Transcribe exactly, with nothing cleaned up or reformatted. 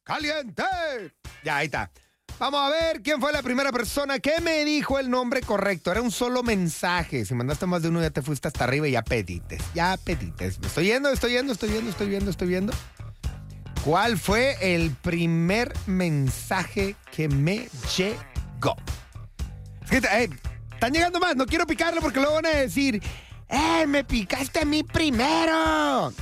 caliente. Ya, ahí está. Vamos a ver quién fue la primera persona que me dijo el nombre correcto. Era un solo mensaje. Si mandaste más de uno, ya te fuiste hasta arriba y ya pedites. Ya pedites. Me estoy yendo, estoy yendo, estoy viendo, estoy viendo, estoy viendo. ¿Cuál fue el primer mensaje que me llegó? Es que, eh, están llegando más, no quiero picarle porque luego van a decir, ¡eh, me picaste a mí primero!